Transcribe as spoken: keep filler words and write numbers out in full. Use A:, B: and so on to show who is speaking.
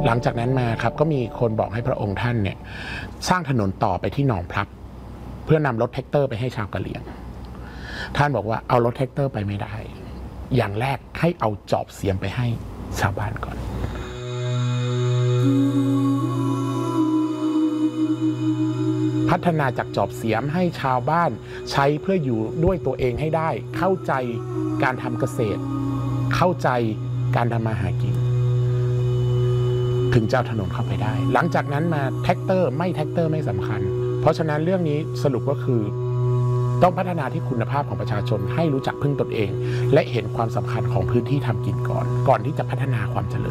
A: หลังจากนั้นมาครับก็มีคนบอกให้พระองค์ท่านเนี่ยสร้างถนนต่อไปที่หนองพลับเพื่อนำรถแท็กเตอร์ไปให้ชาวกะเหรี่ยงท่านบอกว่าเอารถแท็กเตอร์ไปไม่ได้อย่างแรกให้เอาจอบเสียมไปให้ชาวบ้านก่อนพัฒนาจากจอบเสียมให้ชาวบ้านใช้เพื่ออยู่ด้วยตัวเองให้ได้เข้าใจการทำเกษตรเข้าใจการทำมาหากินถึงจะเอาถนนเข้าไปได้หลังจากนั้นมาแท็กเตอร์ไม่แท็กเตอร์ไม่สำคัญเพราะฉะนั้นเรื่องนี้สรุปก็คือต้องพัฒนาที่คุณภาพของประชาชนให้รู้จักพึ่งตนเองและเห็นความสำคัญของพื้นที่ทำกินก่อนก่อนที่จะพัฒนาความเจริญ